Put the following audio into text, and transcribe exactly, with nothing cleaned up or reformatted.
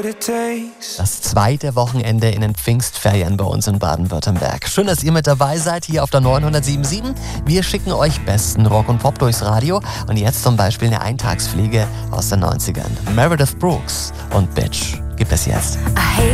Das zweite Wochenende in den Pfingstferien bei uns in Baden-Württemberg. Schön, dass ihr mit dabei seid hier auf der neunhundertsieben Komma sieben. Wir schicken euch besten Rock und Pop durchs Radio. Und jetzt zum Beispiel eine Eintagsfliege aus den neunzigern. Meredith Brooks und Bitch gibt es jetzt.